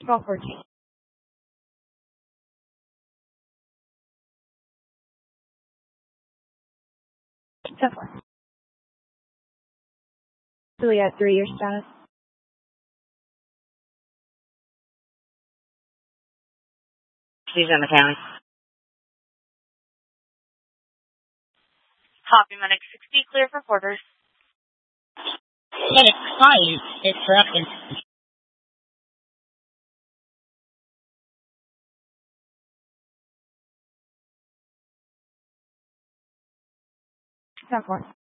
1214. Template. Juliet, 3-year status. She's in the county. Copy, Medic 60, clear for quarters. Medic 5 is corrected. Template.